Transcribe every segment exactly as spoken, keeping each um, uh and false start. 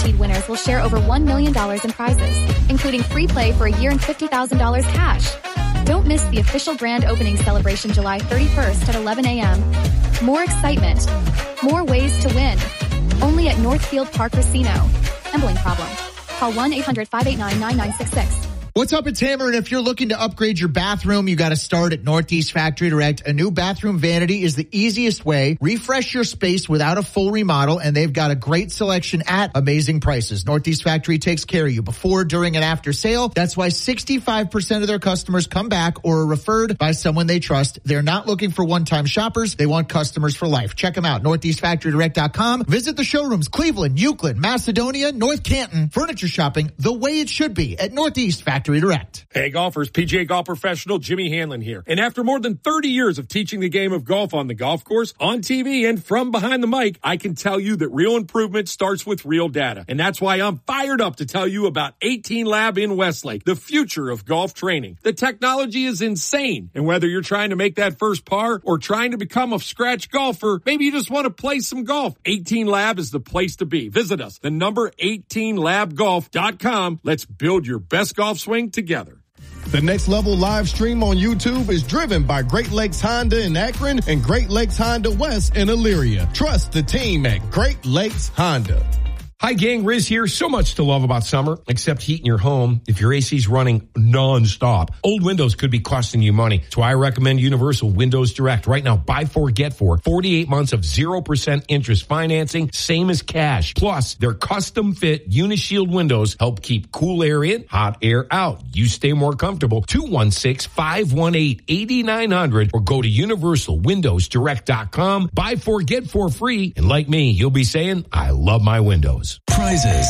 Guaranteed winners will share over one million dollars in prizes, including free play for a year and fifty thousand dollars cash. Don't miss the official grand opening celebration July thirty-first at eleven a.m. More excitement, more ways to win. Only at Northfield Park Casino. Gambling problem? Call one eight hundred five eight nine nine nine six six. What's up, it's Hammer, and if you're looking to upgrade your bathroom, you got to start at Northeast Factory Direct. A new bathroom vanity is the easiest way. Refresh your space without a full remodel, and they've got a great selection at amazing prices. Northeast Factory takes care of you before, during, and after sale. That's why sixty-five percent of their customers come back or are referred by someone they trust. They're not looking for one-time shoppers. They want customers for life. Check them out, northeast factory direct dot com. Visit the showrooms, Cleveland, Euclid, Macedonia, North Canton. Furniture shopping the way it should be at Northeast Factory Direct. Hey golfers, P G A Golf Professional Jimmy Hanlon here. And after more than thirty years of teaching the game of golf on the golf course, on T V, and from behind the mic, I can tell you that real improvement starts with real data. And that's why I'm fired up to tell you about eighteen Lab in Westlake, the future of golf training. The technology is insane. And whether you're trying to make that first par or trying to become a scratch golfer, maybe you just want to play some golf, eighteen Lab is the place to be. Visit us, the number eighteen lab golf dot com. Let's build your best golf swing together. The Next Level live stream on YouTube is driven by Great Lakes Honda in Akron and Great Lakes Honda West in Elyria. Trust the team at Great Lakes Honda. Hi, gang. Riz here. So much to love about summer, except heating your home if your A C's running nonstop. Old windows could be costing you money. That's why I recommend Universal Windows Direct. Right now, buy four, get four. forty-eight months of zero percent interest financing, same as cash. Plus, their custom-fit Unishield windows help keep cool air in, hot air out. You stay more comfortable. two one six, five one eight, eight nine zero zero or go to universal windows direct dot com. Buy four, get four free. And like me, you'll be saying, I love my windows. Prizes,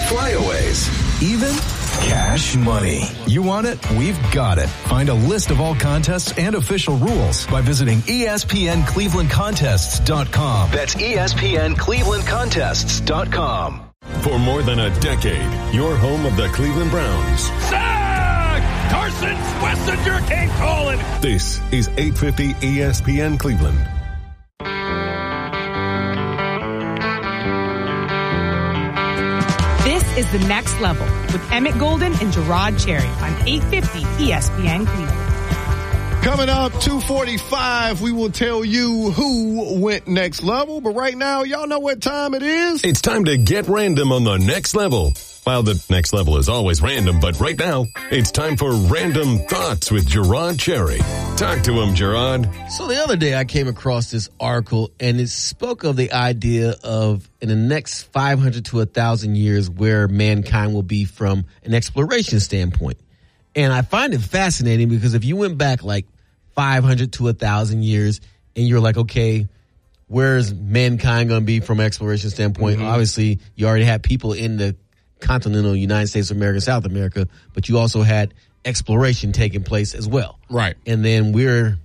flyaways, even cash money. You want it? We've got it. Find a list of all contests and official rules by visiting E S P N Cleveland Contests dot com. That's E S P N Cleveland Contests dot com. For more than a decade, your home of the Cleveland Browns. Sack! Carson Schlesinger came calling. This is eight fifty E S P N Cleveland. This is The Next Level with Emmett Golden and Gerard Cherry on eight fifty E S P N Cleveland. Coming up, two forty-five, we will tell you who went next level. But right now, y'all know what time it is? It's time to get random on the next level. Well, the next level is always random, but right now, it's time for Random Thoughts with Gerard Cherry. Talk to him, Gerard. So the other day I came across this article, and it spoke of the idea of in the next five hundred to one thousand years where mankind will be from an exploration standpoint. And I find it fascinating because if you went back like five hundred to one thousand years and you're like, okay, where's mankind going to be from an exploration standpoint? Mm-hmm. Obviously, you already had people in the continental United States of America, South America, but you also had exploration taking place as well. Right. And then we're,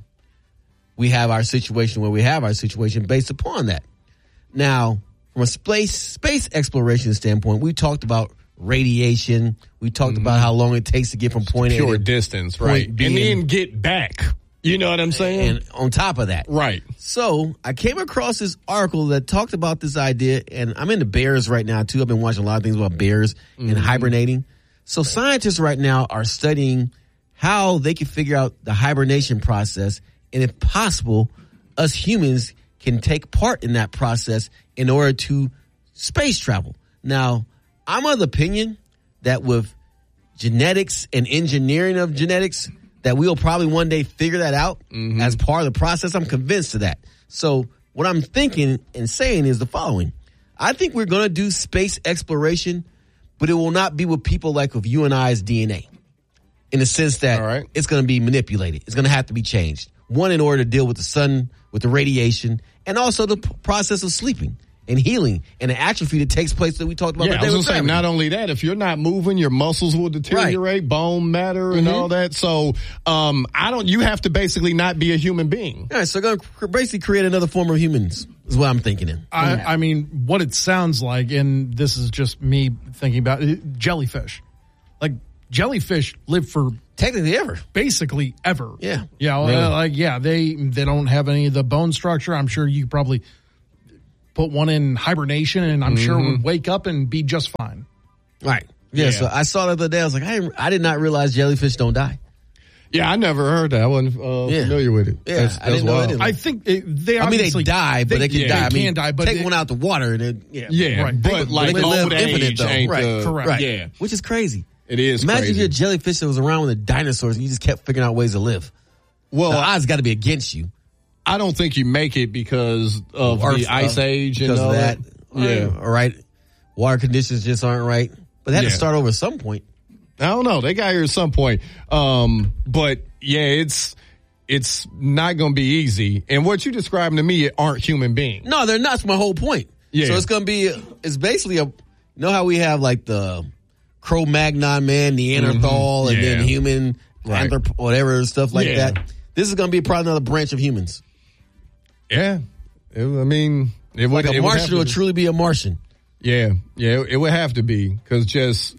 we have our situation where we have our situation based upon that. Now, from a space, space exploration standpoint, we talked about radiation. We talked mm-hmm. about how long it takes to get from point Pure A to distance, right. B and then get back. You know what I'm saying? And on top of that. Right. So I came across this article that talked about this idea, and I'm into bears right now, too. I've been watching a lot of things about bears mm-hmm. and hibernating. So scientists right now are studying how they can figure out the hibernation process, and if possible, us humans can take part in that process in order to space travel. Now, I'm of the opinion that with genetics and engineering of genetics, that we'll probably one day figure that out mm-hmm. as part of the process. I'm convinced of that. So what I'm thinking and saying is the following. I think we're going to do space exploration, but it will not be with people like with you and I's D N A in the sense that right. it's going to be manipulated. It's going to have to be changed. One, in order to deal with the sun, with the radiation, and also the p- process of sleeping and healing and the atrophy that takes place that we talked about. Yeah, I was going to say, not only that, if you're not moving, your muscles will deteriorate, right. bone matter and mm-hmm. all that. So, um, I don't, you have to basically not be a human being. Yeah, so going to basically create another form of humans is what I'm thinking in. I, I mean, what it sounds like, and this is just me thinking about it, jellyfish. Like, jellyfish live for technically ever, basically ever. Yeah. Yeah. Well, really? uh, like, yeah, they, they don't have any of the bone structure. I'm sure you probably put one in hibernation, and I'm Mm-hmm. sure would wake up and be just fine. Right. Yeah, Yeah. so I saw the other day. I was like, I didn't, I did not realize jellyfish don't die. Yeah, I never heard that. I wasn't uh, Yeah. familiar with it. Yeah, that's, I didn't know wild. that. I think it, they I mean, they obviously die, but they, can yeah, die. I they mean, can die, but take they- one out the water and then, yeah. Yeah, Right. but They- like they live old infinite, age though. ain't Right, the, correct. Right. Yeah, Which is crazy. it is Imagine crazy. if you're a jellyfish that was around with the dinosaurs and you just kept figuring out ways to live. Well, The odds got to be against you. I don't think you make it because of Earth, the ice uh, age because and all of that. Yeah. All right. Water conditions just aren't right. But they had Yeah. to start over at some point. I don't know. They got here at some point. Um, but yeah, it's it's not going to be easy. And what you're describing to me aren't human beings. No, they're not. That's my whole point. Yeah. So it's going to be, it's basically a, you know how we have like the Cro-Magnon man, Neanderthal, Mhm. and then Yeah. human, Right. anthrop- whatever, stuff like Yeah. that. This is going to be probably another branch of humans. Yeah, It- I mean, it would. Like a it would have Martian to will be. truly be a Martian. Yeah, yeah, it would have to be because just,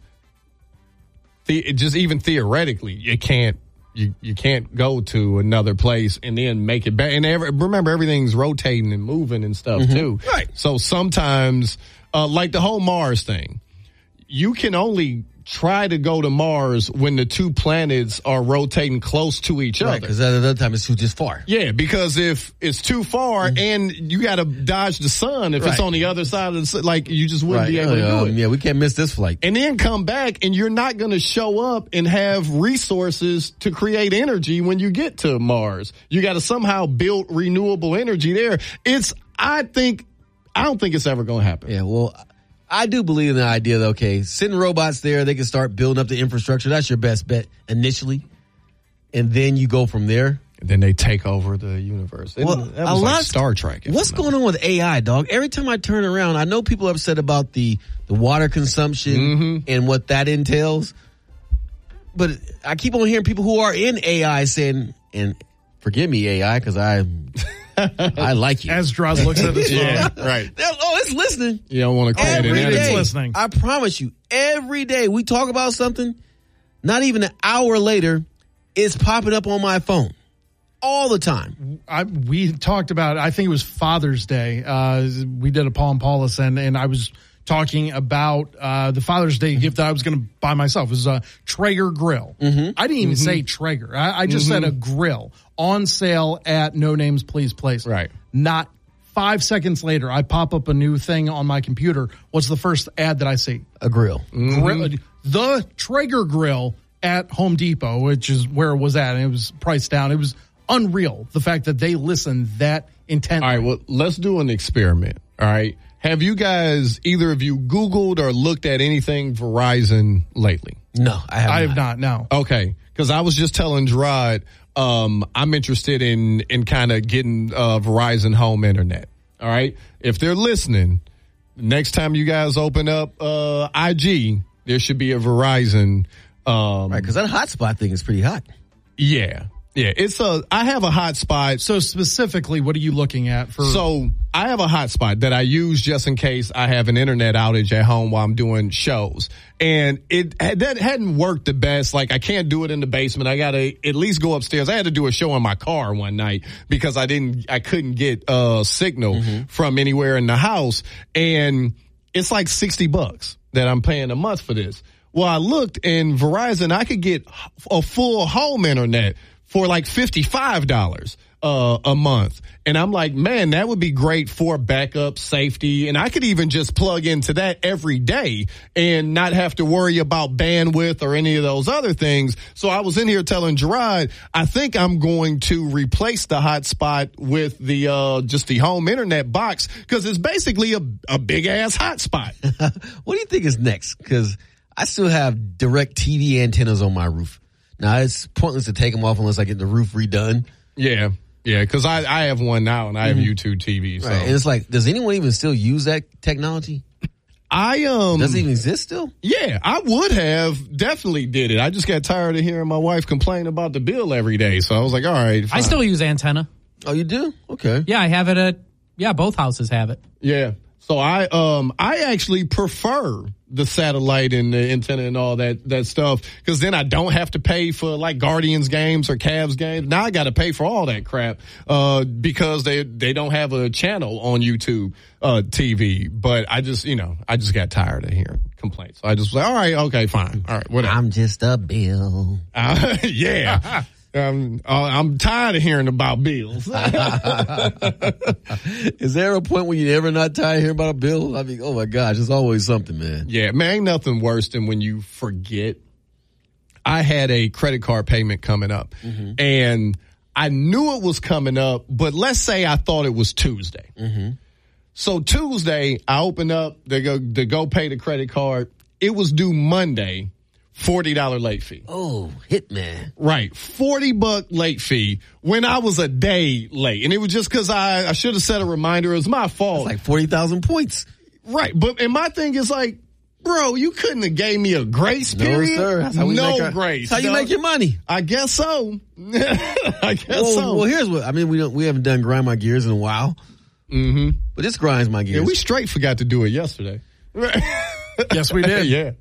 the, just even theoretically, you can't. You you can't go to another place and then make it back. And every, remember, everything's rotating and moving and stuff too. Right. So sometimes, uh, like the whole Mars thing, you can only try to go to Mars when the two planets are rotating close to each Right, other. because at another time it's too just far. Yeah, because if it's too far and you got to dodge the sun if it's Right. on the other side of the sun, like you just wouldn't Right. be able to Um, do it. Yeah, we can't miss this flight. And then come back and you're not going to show up and have resources to create energy when you get to Mars. You got to somehow build renewable energy there. It's, I think, I don't think it's ever going to happen. Yeah, well, I do believe in the idea that, okay, send robots there, they can start building up the infrastructure. That's your best bet initially. And then you go from there. And then they take over the universe. It, Well, that a was like lot- Star Trek. if What's I'm not going on with A I, dog? Every time I turn around, I know people are upset about the, the water consumption Mm-hmm. and what that entails. But I keep on hearing people who are in A I saying, and forgive me, A I, because I I like you. As Droz looks at his phone. Yeah, right. They're- oh, it's listening. You don't want to create Every an It's day. energy. listening. I promise you, every day we talk about something, not even an hour later, it's popping up on my phone. All the time. I, we talked about, I think it was Father's Day. Uh, we did a Paul and Paulus, and, and I was talking about uh, the Father's Day gift that I was going to buy myself. It was a Traeger grill. Mm-hmm. I didn't even say Traeger. I, I just said a grill on sale at No Names Please Place. Right. Not five seconds later, I pop up a new thing on my computer. What's the first ad that I see? A grill. Grill, the Traeger grill at Home Depot, which is where it was at, and it was priced down. It was unreal, the fact that they listened that intently. All right, well, let's do an experiment. All right. Have you guys, either of you, Googled or looked at anything Verizon lately? No, I have I not. have not, no. Okay. Because I was just telling Gerard, um, I'm interested in, in kind of getting uh, Verizon home internet. All right. If they're listening, next time you guys open up uh, I G, there should be a Verizon. Um, Right, because that hotspot thing is pretty hot. yeah. Yeah. It's a, I have a hotspot. So specifically, what are you looking at for? So I have a hotspot that I use just in case I have an internet outage at home while I'm doing shows. And it that hadn't worked the best. Like I can't do it in the basement. I got to at least go upstairs. I had to do a show in my car one night because I didn't, I couldn't get uh signal mm-hmm. from anywhere in the house. And it's like sixty bucks that I'm paying a month for this. Well, I looked and Verizon, I could get a full home internet for like fifty-five dollars uh, a month. And I'm like, man, that would be great for backup safety. And I could even just plug into that every day and not have to worry about bandwidth or any of those other things. So I was in here telling Gerard, I think I'm going to replace the hotspot with the, uh, just the home internet box because it's basically a, a big ass hotspot. What do you think is next? Because I still have direct T V antennas on my roof. Now, it's pointless to take them off unless I get the roof redone. Yeah. Yeah. Cause I, I have one now and I have mm-hmm. YouTube T V. So. Right. And it's like, does anyone even still use that technology? I, um. Does it even exist still? Yeah. I would have definitely did it. I just got tired of hearing my wife complain about the bill every day. So I was like, all right. Fine. I still use antenna. Oh, you do? Okay. Yeah, I have it at, yeah, both houses have it. Yeah. So I um I actually prefer the satellite and the antenna and all that that stuff, because then I don't have to pay for like Guardians games or Cavs games. Now I got to pay for all that crap uh because they they don't have a channel on YouTube uh T V. But I just you know I just got tired of hearing complaints. So I just was like, all right, okay, fine, all right, whatever. I'm just a bill. Uh, yeah. Um, uh, I'm tired of hearing about bills. Is there a point when you're ever not tired of hearing about a bill? I mean, oh my gosh, it's always something, man. Yeah, man, ain't nothing worse than when you forget. I had a credit card payment coming up, mm-hmm. and I knew it was coming up, but let's say I thought it was Tuesday. Mm-hmm. So Tuesday, I opened up to go, to go pay the credit card. It was due Monday. forty dollars late fee. Oh, hitman. Right. forty buck late fee when I was a day late. And it was just because I, I should have set a reminder. It was my fault. It's like forty thousand points. Right. But, and my thing is like, bro, you couldn't have gave me a grace period. No, sir. That's how we no make our, grace. That's how you no. make your money. I guess so. I guess well, so. Well, here's what, I mean, we don't, we haven't done grind my gears in a while. Mm-hmm. But this grinds my gears. Yeah, we straight forgot to do it yesterday. Yes, we did. Yeah.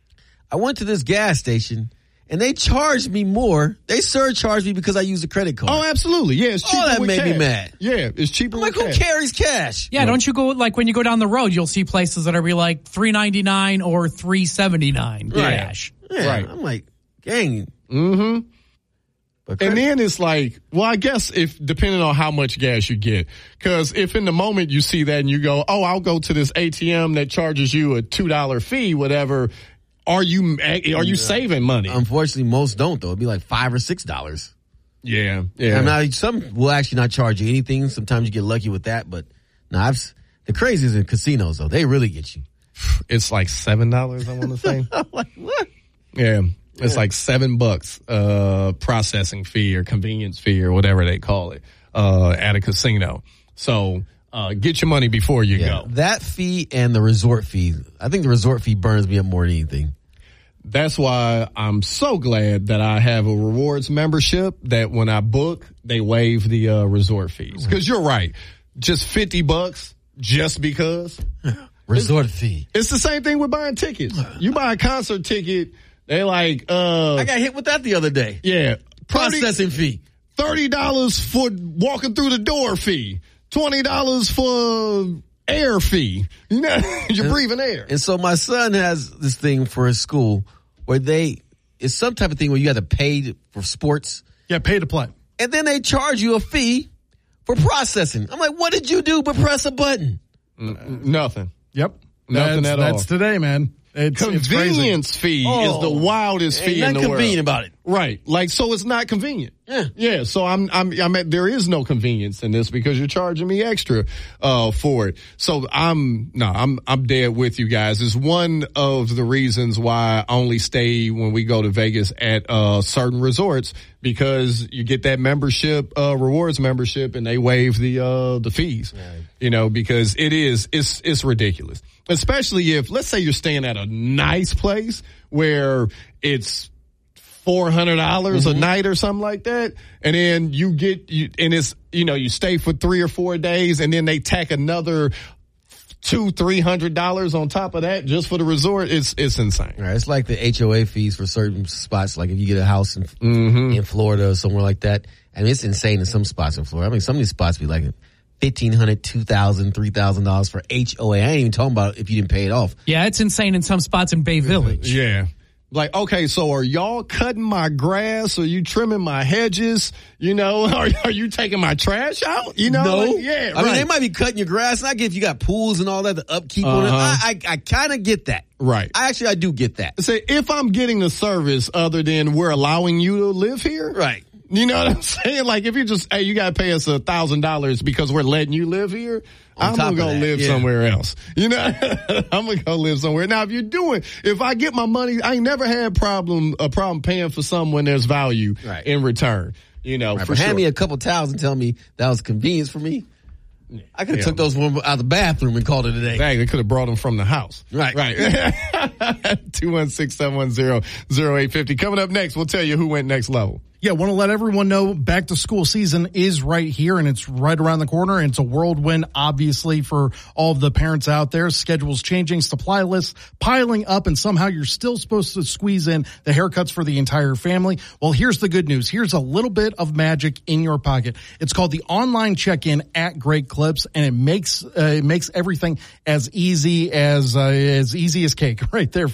I went to this gas station, and they charged me more. They surcharged me because I used a credit card. Oh, absolutely. Yeah, it's cheaper Oh, that with made cash. me mad. Yeah, it's cheaper I'm with like, cash. who carries cash? Yeah, don't you go, like, when you go down the road, you'll see places that are be like three ninety-nine or three seventy-nine Yeah. cash. Yeah, Right. I'm like, dang. Mm-hmm. But And then it's like, well, I guess if depending on how much gas you get, because if in the moment you see that and you go, oh, I'll go to this A T M that charges you a two dollar fee, whatever. Are you are you saving money? Unfortunately, most don't though. It'd be like five or six dollars. Yeah, yeah. And now some will actually not charge you anything. Sometimes you get lucky with that, but now I've the craziest in casinos though. They really get you. It's like seven dollars. I want to say. I'm like, what? Yeah. It's like seven bucks, uh, processing fee or convenience fee or whatever they call it, uh, at a casino. So, uh, get your money before you Yeah, go. that fee and the resort fee. I think the resort fee burns me up more than anything. That's why I'm so glad that I have a rewards membership that when I book, they waive the, uh, resort fees. Cause you're right. Just fifty bucks just because. Resort it's, fee. It's the same thing with buying tickets. You buy a concert ticket. They like, uh. I got hit with that the other day. Yeah. Processing fee. thirty dollars for walking through the door fee. twenty dollars for air fee. You know, you're and, breathing air. And so my son has this thing for his school where they, it's some type of thing where you have to pay for sports. Yeah, pay to play. And then they charge you a fee for processing. I'm like, what did you do but press a button? Mm, nothing. Yep. Nothing that's, at all. That's today, man. It's, Convenience it's fee oh, is the wildest fee in the world. Not convenient about it. Right. Like, so it's not convenient. Yeah. Yeah. So I'm, I'm, I'm at, there is no convenience in this because you're charging me extra, uh, for it. So I'm, no, I'm, I'm dead with you guys. It's one of the reasons why I only stay when we go to Vegas at, uh, certain resorts because you get that membership, uh, rewards membership and they waive the, uh, the fees, right. You know, because it is, it's, it's ridiculous. Especially if, let's say you're staying at a nice place where it's four hundred dollars mm-hmm. a night or something like that. And then you get, you, and it's, you know, you stay for three or four days and then they tack another two, three hundred dollars on top of that just for the resort. It's, it's insane. Right. It's like the H O A fees for certain spots. Like if you get a house in, mm-hmm. in Florida or somewhere like that. I mean, it's insane in some spots in Florida. I mean, some of these spots be like fifteen hundred dollars, two thousand dollars, three thousand dollars for H O A. I ain't even talking about if you didn't pay it off. Yeah, it's insane in some spots in Bay Village. Yeah. Like, okay, so are y'all cutting my grass? Are you trimming my hedges? You know, are, are you taking my trash out? You know? No. Like, yeah. I right. mean, they might be cutting your grass, and I get if you got pools and all that, the upkeep uh-huh. on it. I, I, I kind of get that. Right. I actually, I do get that. Say, if I'm getting the service other than we're allowing you to live here. Right. You know what I'm saying? Like, if you just, hey, you got to pay us a thousand dollars because we're letting you live here. On I'm going to go that, live yeah. somewhere else. You know, I'm going to go live somewhere. Now, if you're doing, if I get my money, I ain't never had problem, a problem paying for something when there's value right. in return. You know, right, for but sure. Hand me a couple towels and tell me that was convenience for me. Yeah. I could have yeah. took those one out of the bathroom and called it a day. Dang, they could have brought them from the house. Right. Right. two one six, seven one zero, zero eight five zero. Coming up next, we'll tell you who went next level. Yeah, want to let everyone know back to school season is right here and it's right around the corner. And it's a whirlwind, obviously, for all of the parents out there. Schedules changing, supply lists piling up, and somehow you're still supposed to squeeze in the haircuts for the entire family. Well, here's the good news. Here's a little bit of magic in your pocket. It's called the online check-in at Great Clips, and it makes uh, it makes everything as easy as uh, as easy as cake right there.